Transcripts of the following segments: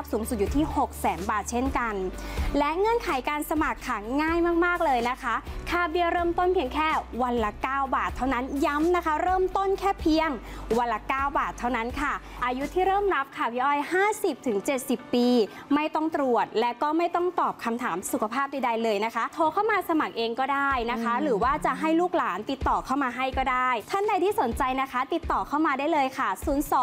รับสูงสุดอยู่ที่ 600,000 บาทเช่นกันและเงื่อนไขการสมัครค่ะง่ายมากๆเลยนะคะค่าเบี้ยเริ่มต้นเพียงแค่วันละ9 บาทเท่านั้นย้ำนะคะเริ่มต้นแค่เพียงวันละ9 บาทเท่านั้นค่ะอายุที่เริ่มรับค่ะพี่อ้อย 50-70 ปีไม่ต้องตรวจและก็ไม่ต้องตอบคำถามสุขภาพใดๆเลยนะคะโทรเข้ามาสมัครเองก็ได้นะคะหรือว่าจะให้ลูกหลานติดต่อเข้ามาให้ก็ได้ท่านใดที่สนใจนะคะติดต่อเข้ามาได้เลยค่ะ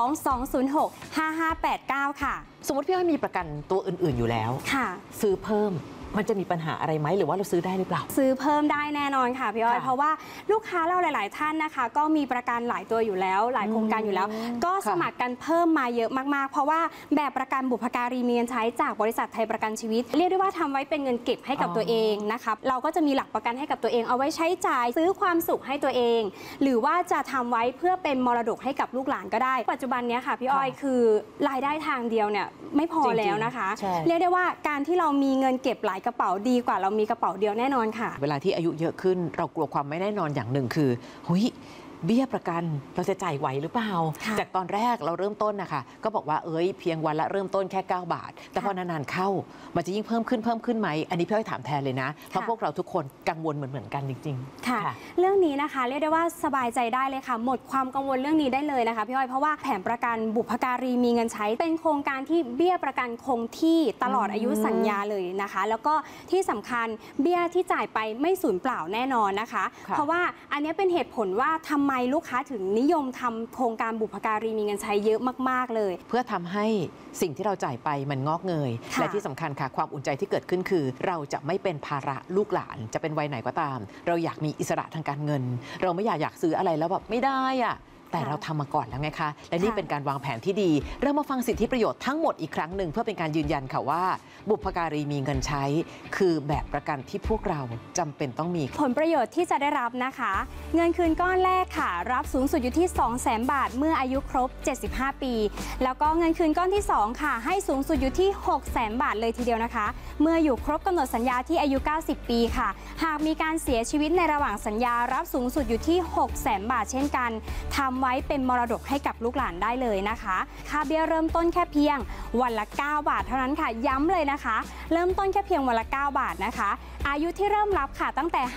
02-206-5589 ค่ะสมมติพี่อ้อยมีประกันตัวอื่นๆอยู่แล้วค่ะซื้อเพิ่มมันจะมีปัญหาอะไรไหมหรือว่าเราซื้อได้หรือเปล่าซื้อเพิ่มได้แน่นอนค่ะพี่อ้อยเพราะว่าลูกค้าเราหลายๆท่านนะคะก็มีประกันหลายตัวอยู่แล้วหลายโครงการอยู่แล้วก็สมัครกันเพิ่มมาเยอะมากๆเพราะว่าแบบประกันบุพการีมีเงินใช้จากบริษัทไทยประกันชีวิตเรียกได้ว่าทำไว้เป็นเงินเก็บให้กับตัวเองนะคะเราก็จะมีหลักประกันให้กับตัวเองเอาไว้ใช้จ่ายซื้อความสุขให้ตัวเองหรือว่าจะทำไว้เพื่อเป็นมรดกให้กับลูกหลานก็ได้ปัจจุบันนี้ค่ะพี่อ้อยคือรายได้ทางเดียวเนี่ยไม่พอแล้วนะคะเรียกได้ว่าการที่เรามีเงินเก็บหลายกระเป๋าดีกว่าเรามีกระเป๋าเดียวแน่นอนค่ะเวลาที่อายุเยอะขึ้นเรากลัวความไม่แน่นอนอย่างหนึ่งคือเฮ้ยเบี้ยประกันเราจะจ่ายไหวหรือเปล่าจากตอนแรกเราเริ่มต้นนะคะก็บอกว่าเพียงวันละเริ่มต้นแค่9 บาทแต่พอนานๆเข้ามันจะยิ่งเพิ่มขึ้นไหมอันนี้พี่อ้อยถามแทนเลยนะเพราะพวกเราทุกคนกังวลเหมือนกันจริงๆค่ะเรื่องนี้นะคะเรียกได้ว่าสบายใจได้เลยค่ะหมดความกังวลเรื่องนี้ได้เลยนะคะพี่อ้อยเพราะว่าแผนประกันบุพการีมีเงินใช้เป็นโครงการที่เบี้ยประกันคงที่ตลอดอายุสัญญาเลยนะคะแล้วก็ที่สำคัญเบี้ยที่จ่ายไปไม่สูญเปล่าแน่นอนนะคะเพราะว่าอันนี้เป็นเหตุผลว่าทำไมลูกค้าถึงนิยมทำโครงการบุพการีมีเงินใช้เยอะมากๆเลยเพื่อทำให้สิ่งที่เราจ่ายไปมันงอกเงยและที่สำคัญค่ะความอุ่นใจที่เกิดขึ้นคือเราจะไม่เป็นภาระลูกหลานจะเป็นวัยไหนก็ตามเราอยากมีอิสระทางการเงินเราไม่อยากซื้ออะไรแล้วแบบไม่ได้อะแต่เราทำมาก่อนแล้วไงคะและนี่เป็นการวางแผนที่ดีเรามาฟังสิทธิประโยชน์ทั้งหมดอีกครั้งหนึ่งเพื่อเป็นการยืนยันค่ะว่าบุพการีมีเงินใช้คือแบบประกันที่พวกเราจำเป็นต้องมีผลประโยชน์ที่จะได้รับนะคะเงินคืนก้อนแรกค่ะรับสูงสุดอยู่ที่ 200,000 บาทเมื่ออายุครบ75 ปีแล้วก็เงินคืนก้อนที่2ค่ะให้สูงสุดอยู่ที่ 600,000 บาทเลยทีเดียวนะคะเมื่ออยู่ครบกำหนดสัญญาที่อายุ90 ปีค่ะหากมีการเสียชีวิตในระหว่างสัญญารับสูงสุดอยู่ที่ 600,000 บาทเช่นกันทำไว้เป็นมรดกให้กับลูกหลานได้เลยนะคะค่าเบี้ยเริ่มต้นแค่เพียงวันละ9 บาทเท่านั้นค่ะย้ำเลยนะคะเริ่มต้นแค่เพียงวันละ9 บาทนะคะอายุที่เริ่มรับค่ะตั้งแต่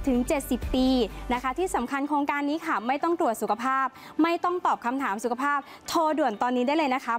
50-70 ปีนะคะที่สำคัญโครงการนี้ค่ะไม่ต้องตรวจสุขภาพไม่ต้องตอบคำถามสุขภาพโทรด่วนตอนนี้ได้เลยนะคะ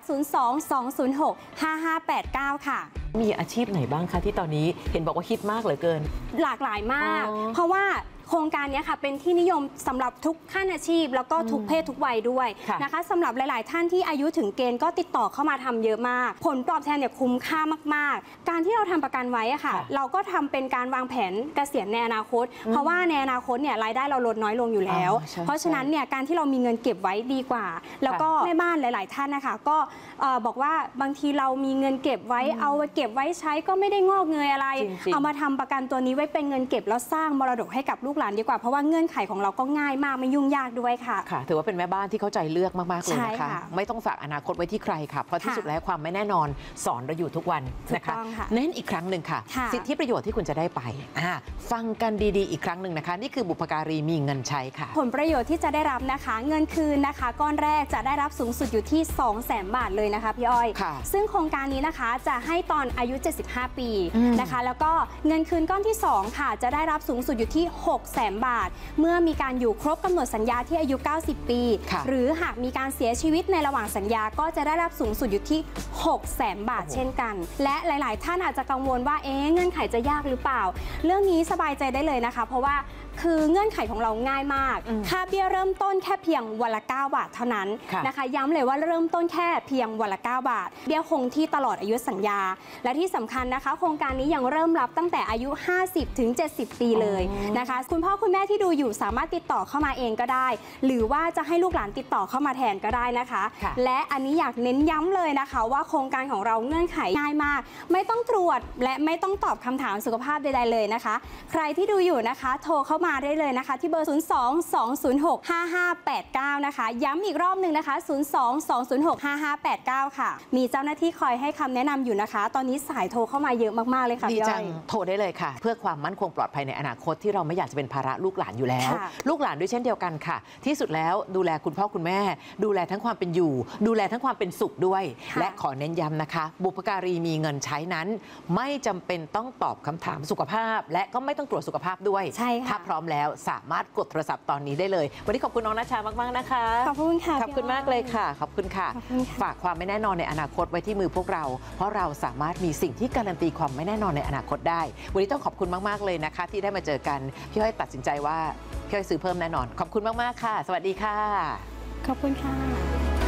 02-206-5589 ค่ะมีอาชีพไหนบ้างคะที่ตอนนี้เห็นบอกว่าฮิตมากเหลือเกินหลากหลายมากเพราะว่าโครงการนี้ค่ะเป็นที่นิยมสำหรับทุกขั้นอาชีพแล้วก็ทุกเพศทุกวัยด้วยนะคะสำหรับหลายๆท่านที่อายุถึงเกณฑ์ก็ติดต่อเข้ามาทำเยอะมากผลตอบแทนเนี่ยคุ้มค่ามากๆการที่เราทำประกันไว้ค่ะเราก็ทำเป็นการวางแผนเกษียณในอนาคตเพราะว่าในอนาคตเนี่ยรายได้เราลดน้อยลงอยู่แล้วเพราะฉะนั้นเนี่ยการที่เรามีเงินเก็บไว้ดีกว่าแล้วก็แม่บ้านหลายๆท่านนะคะก็บอกว่าบางทีเรามีเงินเก็บไว้เอาไว้เก็บไว้ใช้ก็ไม่ได้งอกเงยอะไรเอามาทำประกันตัวนี้ไว้เป็นเงินเก็บแล้วสร้างมรดกให้กับลูกหลานดีกว่าเพราะว่าเงื่อนไขของเราก็ง่ายมากไม่ยุ่งยากด้วยค่ะค่ะถือว่าเป็นแม่บ้านที่เข้าใจเลือกมากๆเลยนะคะไม่ต้องฝากอนาคตไว้ที่ใครค่ะเพราะที่สุดแล้วความไม่แน่นอนสอนเราอยู่ทุกวันนะคะเน้นอีกครั้งหนึ่งค่ะสิทธิประโยชน์ที่คุณจะได้ไปฟังกันดีๆอีกครั้งหนึ่งนะคะนี่คือบุพการีมีเงินใช้ค่ะผลประโยชน์ที่จะได้รับนะคะเงินคืนนะคะก้อนแรกจะได้รับสูงสุดอยู่ที่ 200,000 บาทเลยนะคะพี่อ้อยซึ่งโครงการนี้นะคะจะให้ตอนอายุ75 ปีนะคะแล้วก็เงินคืนก้อนที่2ค่ะจะได้รับสูงสุดอยู่ที่ 600,000 บาทเมื่อมีการอยู่ครบกำหนดสัญญาที่อายุ90 ปีหรือหากมีการเสียชีวิตในระหว่างสัญญาก็จะได้รับสูงสุดอยู่ที่ 600,000 บาทเช่นกันและหลายๆท่านอาจจะกังวลว่าเงื่อนไขจะยากหรือเปล่าเรื่องนี้สบายใจได้เลยนะคะเพราะว่าคือเงื่อนไขของเราง่ายมากค่าเบี้ยเริ่มต้นแค่เพียงวันละ9 บาทเท่านั้นนะคะย้ำเลยว่าเริ่มต้นแค่เพียงวันละ9 บาทเบี้ยคงที่ตลอดอายุสัญญาและที่สำคัญนะคะโครงการนี้ยังเริ่มรับตั้งแต่อายุ50-70 ปีเลยนะคะคุณพ่อคุณแม่ที่ดูอยู่สามารถติดต่อเข้ามาเองก็ได้หรือว่าจะให้ลูกหลานติดต่อเข้ามาแทนก็ได้นะคะและอันนี้อยากเน้นย้ำเลยนะคะว่าโครงการของเราเงื่อนไขง่ายมากไม่ต้องตรวจและไม่ต้องตอบคำถามสุขภาพใดๆเลยนะคะใครที่ดูอยู่นะคะโทรเข้ามามาได้เลยนะคะที่เบอร์ 02-206-5589 นะคะย้ำอีกรอบหนึ่งนะคะ 02-206-5589 ค่ะมีเจ้าหน้าที่คอยให้คำแนะนำอยู่นะคะตอนนี้สายโทรเข้ามาเยอะมากๆเลยค่ะดีจังโทรได้เลยค่ะเพื่อความมั่นคงปลอดภัยในอนาคตที่เราไม่อยากจะเป็นภาระลูกหลานอยู่แล้วลูกหลานด้วยเช่นเดียวกันค่ะที่สุดแล้วดูแลคุณพ่อคุณแม่ดูแลทั้งความเป็นอยู่ดูแลทั้งความเป็นสุขด้วยและขอเน้นย้ำนะคะบุพการีมีเงินใช้นั้นไม่จำเป็นต้องตอบคำถามสุขภาพและก็ไม่ต้องตรวจสุขภาพด้วยถ้าพร้อมแล้วสามารถกดโทรศัพท์ตอนนี้ได้เลยวันนี้ขอบคุณน้องณชามากๆนะคะขอบคุณค่ะขอบคุณมากเลยค่ะขอบคุณค่ะฝากความไม่แน่นอนในอนาคตไว้ที่มือพวกเราเพราะเราสามารถมีสิ่งที่การันตีความไม่แน่นอนในอนาคตได้วันนี้ต้องขอบคุณมากๆเลยนะคะที่ได้มาเจอกันพี่อ้อยตัดสินใจว่าพี่อ้อยซื้อเพิ่มแน่นอนขอบคุณมากๆค่ะสวัสดีค่ะขอบคุณค่ะ